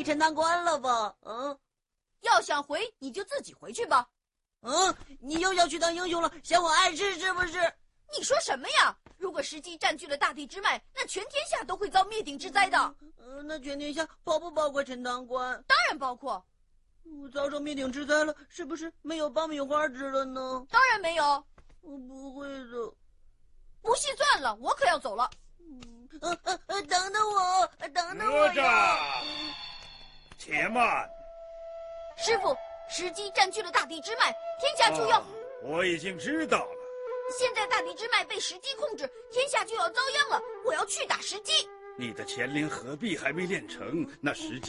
陈塘关了吧？ 要想回，你就自己回去吧。 你又要去当英雄了，嫌我碍事是不是？ 你说什么呀？如果石矶占据了大地之脉，那全天下都会遭灭顶之灾的。 那全天下包不包括陈塘关？ 当然包括。 遭受灭顶之灾了，是不是没有爆米花吃了呢？ 当然没有。 我不会的。 不信算了，我可要走了。 等等我，等等我呀！ 且慢， 师傅，石矶占据了大地之脉，天下就要…… 我已经知道了。 现在大地之脉被石矶控制，天下就要遭殃了。我要去打石矶。 你的乾灵合璧还没练成，那石矶